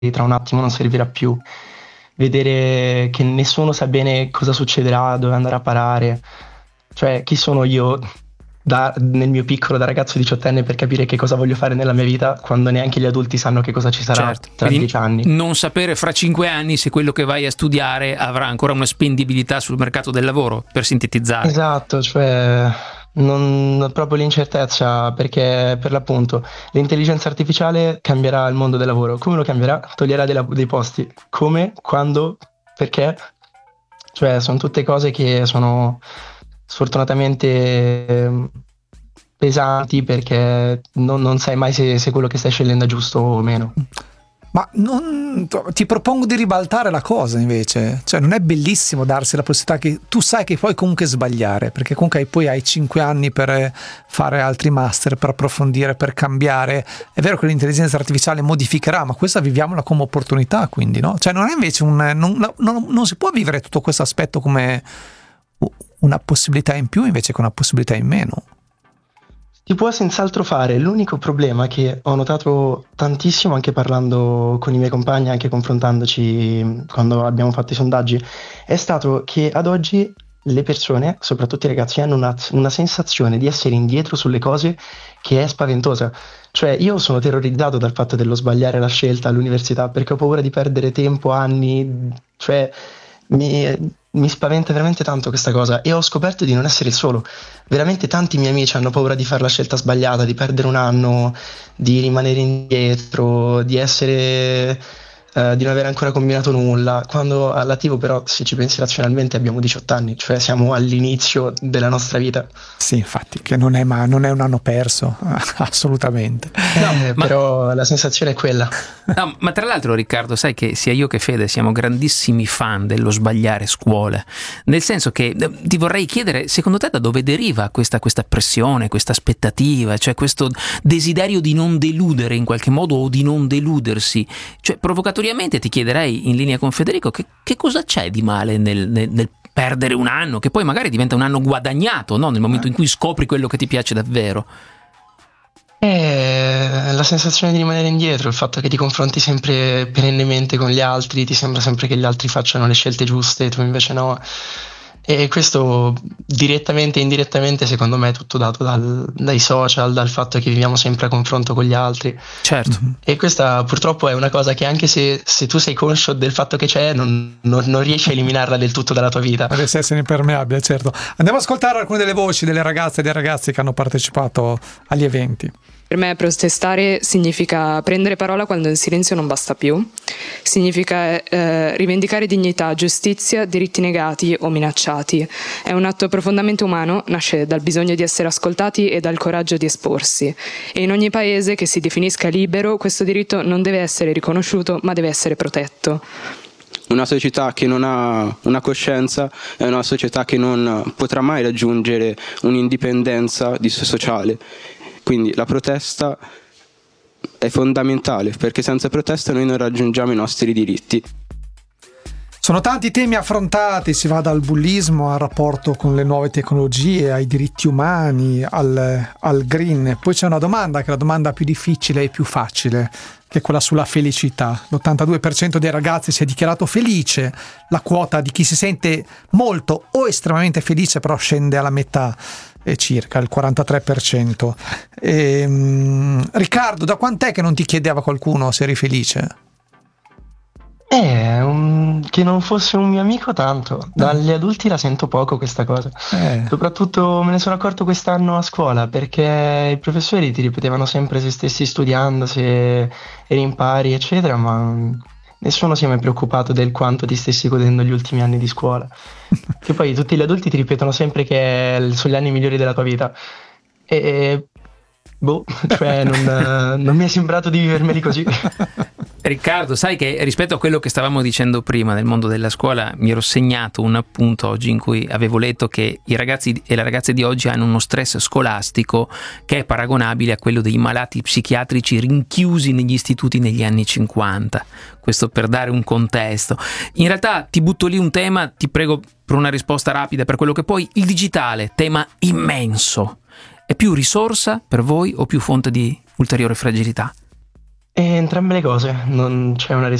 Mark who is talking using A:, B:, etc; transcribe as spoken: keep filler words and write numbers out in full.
A: tra un attimo non servirà più, vedere che nessuno sa bene cosa succederà, dove andare a parare, cioè chi sono io da, nel mio piccolo da ragazzo diciottenne per capire che cosa voglio fare nella mia vita quando neanche gli adulti sanno che cosa ci sarà
B: certo.
A: tra
B: Quindi
A: dieci anni.
B: Non sapere fra cinque anni se quello che vai a studiare avrà ancora una spendibilità sul mercato del lavoro, per sintetizzare.
A: Esatto, cioè non, proprio l'incertezza, perché per l'appunto l'intelligenza artificiale cambierà il mondo del lavoro. Come lo cambierà? Toglierà dei, dei posti. Come? Quando? Perché? Cioè sono tutte cose che sono sfortunatamente eh, pesanti, perché non, non sai mai se, se quello che stai scegliendo è giusto o meno.
C: Ma non, ti propongo di ribaltare la cosa invece, cioè non è bellissimo darsi la possibilità che tu sai che puoi comunque sbagliare, perché comunque poi hai cinque anni per fare altri master, per approfondire, per cambiare. È vero che l'intelligenza artificiale modificherà, ma questa viviamola come opportunità, quindi no? Cioè non è invece un non, non, non si può vivere tutto questo aspetto come una possibilità in più invece che una possibilità in meno.
A: Si può senz'altro fare, l'unico problema che ho notato tantissimo anche parlando con i miei compagni, anche confrontandoci quando abbiamo fatto i sondaggi, è stato che ad oggi le persone, soprattutto i ragazzi, hanno una, una sensazione di essere indietro sulle cose che è spaventosa. Cioè io sono terrorizzato dal fatto dello sbagliare la scelta all'università, perché ho paura di perdere tempo, anni, cioè mi... Mi spaventa veramente tanto questa cosa, e ho scoperto di non essere il solo. Veramente tanti miei amici hanno paura di fare la scelta sbagliata, di perdere un anno, di rimanere indietro, di essere eh, di non aver ancora combinato nulla. Quando all'attivo però, se ci pensi razionalmente, abbiamo diciotto anni, cioè siamo all'inizio della nostra vita.
C: Sì, infatti, che non è, ma non è un anno perso, assolutamente.
A: No, eh, ma... Però la sensazione è quella.
B: No, ma tra l'altro, Riccardo, sai che sia io che Fede siamo grandissimi fan dello sbagliare scuole, nel senso che ti vorrei chiedere, secondo te da dove deriva questa, questa pressione, questa aspettativa, cioè questo desiderio di non deludere in qualche modo o di non deludersi? Cioè provocatoriamente ti chiederei, in linea con Federico, che, che cosa c'è di male nel, nel, nel perdere un anno, che poi magari diventa un anno guadagnato, no? Nel momento in cui scopri quello che ti piace davvero.
A: È la sensazione di rimanere indietro, il fatto che ti confronti sempre perennemente con gli altri, ti sembra sempre che gli altri facciano le scelte giuste, tu invece no. E questo direttamente e indirettamente secondo me è tutto dato dal, dai social, dal fatto che viviamo sempre a confronto con gli altri.
B: Certo.
A: E questa purtroppo è una cosa che anche se, se tu sei conscio del fatto che c'è, non, non, non riesci a eliminarla del tutto dalla tua vita.
C: Deve essere impermeabile, certo. Andiamo ad ascoltare alcune delle voci delle ragazze e dei ragazzi che hanno partecipato agli eventi.
D: Per me protestare significa prendere parola quando il silenzio non basta più, significa eh, rivendicare dignità, giustizia, diritti negati o minacciati. È un atto profondamente umano, nasce dal bisogno di essere ascoltati e dal coraggio di esporsi. E in ogni paese che si definisca libero, questo diritto non deve essere riconosciuto, ma deve essere protetto.
E: Una società che non ha una coscienza è una società che non potrà mai raggiungere un'indipendenza sociale. Quindi la protesta è fondamentale, perché senza protesta noi non raggiungiamo i nostri diritti.
C: Sono tanti i temi affrontati, si va dal bullismo al rapporto con le nuove tecnologie, ai diritti umani, al, al green. Poi c'è una domanda che è la domanda più difficile e più facile, che è quella sulla felicità. L'ottantadue per cento dei ragazzi si è dichiarato felice, la quota di chi si sente molto o estremamente felice però scende alla metà, e circa il quarantatré per cento. E, um, Riccardo, da quant'è che non ti chiedeva qualcuno se eri felice?
A: Eh, um, che non fosse un mio amico tanto. Dagli adulti la sento poco questa cosa.
C: Eh.
A: Soprattutto me ne sono accorto quest'anno a scuola, perché i professori ti ripetevano sempre se stessi studiando, se eri in pari, eccetera, ma nessuno si è mai preoccupato del quanto ti stessi godendo gli ultimi anni di scuola. Che poi tutti gli adulti ti ripetono sempre che sono gli anni migliori della tua vita. E boh, cioè non, non mi è sembrato di vivermeli così.
B: Riccardo, sai che rispetto a quello che stavamo dicendo prima del mondo della scuola, mi ero segnato un appunto oggi in cui avevo letto che i ragazzi e le ragazze di oggi hanno uno stress scolastico che è paragonabile a quello dei malati psichiatrici rinchiusi negli istituti negli anni cinquanta. Questo per dare un contesto. In realtà ti butto lì un tema, ti prego per una risposta rapida per quello che puoi. Il digitale, tema immenso. È più risorsa per voi o più fonte di ulteriore fragilità?
A: E entrambe le cose, non c'è una